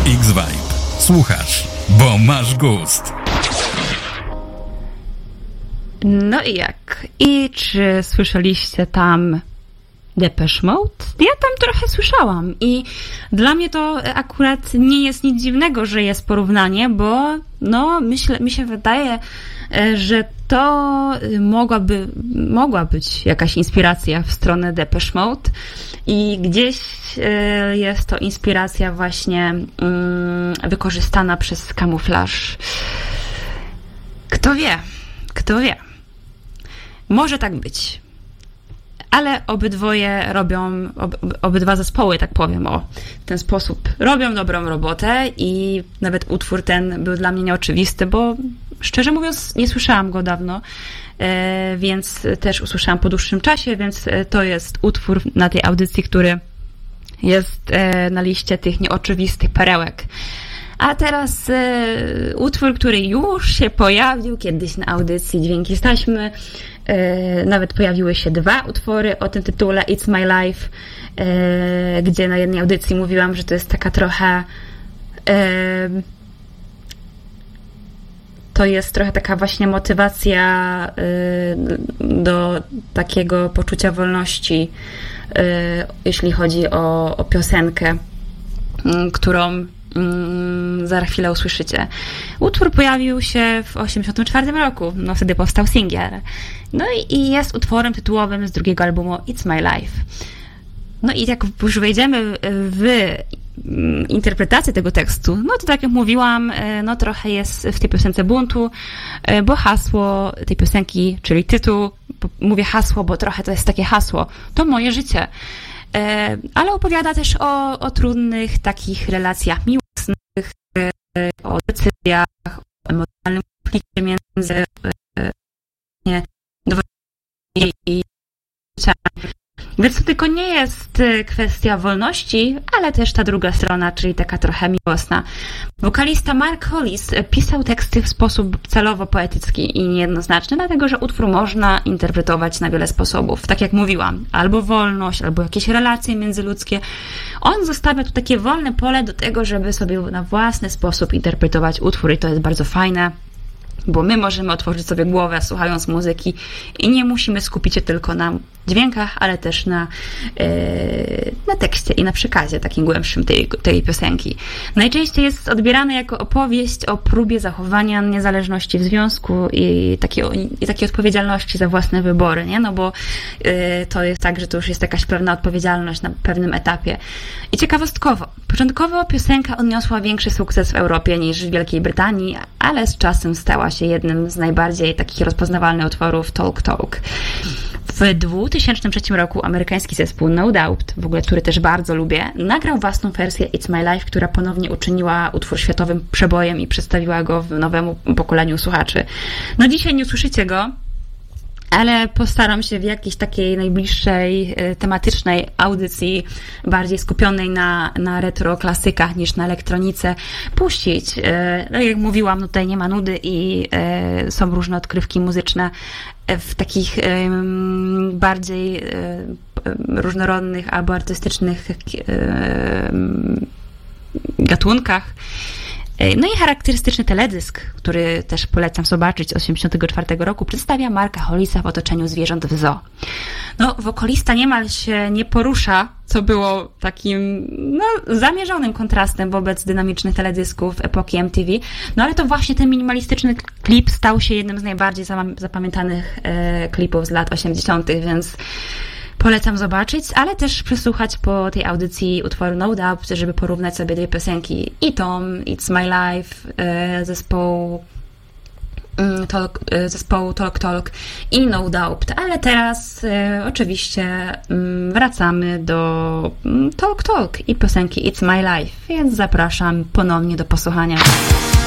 X-Vibe. Słuchasz, bo masz gust. No i jak? I czy słyszeliście tam Depeche Mode? Ja tam trochę słyszałam i dla mnie to akurat nie jest nic dziwnego, że jest porównanie, bo mi się wydaje, że to mogła być jakaś inspiracja w stronę Depeche Mode i gdzieś jest to inspiracja właśnie wykorzystana przez kamuflaż. Kto wie. Może tak być. Ale obydwa zespoły, tak powiem, w ten sposób robią dobrą robotę i nawet utwór ten był dla mnie nieoczywisty, bo szczerze mówiąc nie słyszałam go dawno, więc też usłyszałam po dłuższym czasie, więc to jest utwór na tej audycji, który jest na liście tych nieoczywistych perełek. A teraz utwór, który już się pojawił kiedyś na audycji Dźwięki z taśmy. Nawet pojawiły się 2 utwory o tym tytule It's My Life, gdzie na jednej audycji mówiłam, że to jest taka trochę to jest trochę taka właśnie motywacja do takiego poczucia wolności, jeśli chodzi o piosenkę, którą za chwilę usłyszycie. Utwór pojawił się w 1984 roku. Wtedy powstał singiel. I jest utworem tytułowym z drugiego albumu It's My Life. I jak już wejdziemy w interpretację tego tekstu, to tak jak mówiłam, trochę jest w tej piosence buntu, bo hasło tej piosenki, czyli tytuł, mówię hasło, bo trochę to jest takie hasło, to moje życie. Ale opowiada też o trudnych takich relacjach miłosnych, o decyzjach, o emocjonalnym konflikcie między i życiami. Więc to tylko nie jest kwestia wolności, ale też ta druga strona, czyli taka trochę miłosna. Wokalista Mark Hollis pisał teksty w sposób celowo poetycki i niejednoznaczny, dlatego że utwór można interpretować na wiele sposobów. Tak jak mówiłam, albo wolność, albo jakieś relacje międzyludzkie. On zostawia tu takie wolne pole do tego, żeby sobie na własny sposób interpretować utwór i to jest bardzo fajne. Bo my możemy otworzyć sobie głowę słuchając muzyki i nie musimy skupić się tylko na dźwiękach, ale też na tekście i na przekazie takim głębszym tej piosenki. Najczęściej jest odbierane jako opowieść o próbie zachowania niezależności w związku i takiej odpowiedzialności za własne wybory, nie? Bo to jest tak, że to już jest jakaś pewna odpowiedzialność na pewnym etapie. I ciekawostkowo, początkowo piosenka odniosła większy sukces w Europie niż w Wielkiej Brytanii, ale z czasem stała się jednym z najbardziej takich rozpoznawalnych utworów Talk Talk. W 2003 roku amerykański zespół No Doubt, w ogóle który też bardzo lubię, nagrał własną wersję It's My Life, która ponownie uczyniła utwór światowym przebojem i przedstawiła go nowemu pokoleniu słuchaczy. Dzisiaj nie usłyszycie go, ale postaram się w jakiejś takiej najbliższej tematycznej audycji, bardziej skupionej na retro klasykach niż na elektronice, puścić. Jak mówiłam, tutaj nie ma nudy i są różne odkrywki muzyczne w takich bardziej różnorodnych albo artystycznych gatunkach. I charakterystyczny teledysk, który też polecam zobaczyć z 1984 roku, przedstawia Marka Hollisa w otoczeniu zwierząt w zoo. Wokalista niemal się nie porusza, co było takim zamierzonym kontrastem wobec dynamicznych teledysków epoki MTV. Ale to właśnie ten minimalistyczny klip stał się jednym z najbardziej zapamiętanych klipów z lat 80., więc polecam zobaczyć, ale też przesłuchać po tej audycji utworu No Doubt, żeby porównać sobie 2 piosenki. I tą It's My Life zespołu Talk Talk i No Doubt. Ale teraz oczywiście wracamy do Talk Talk i piosenki It's My Life, więc zapraszam ponownie do posłuchania.